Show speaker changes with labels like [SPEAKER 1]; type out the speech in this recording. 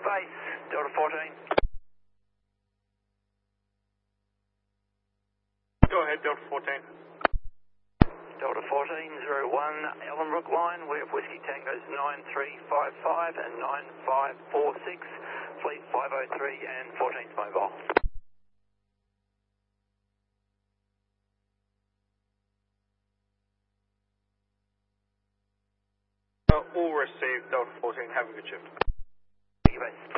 [SPEAKER 1] base, Delta 14.
[SPEAKER 2] Go ahead, Delta 14.
[SPEAKER 1] Delta 1401, Ellenbrook line, we have Whiskey Tangos 9355 and 9546, fleet 503 and 14's mobile.
[SPEAKER 2] All received, Delta 14, have a good shift.
[SPEAKER 1] Thank you, base.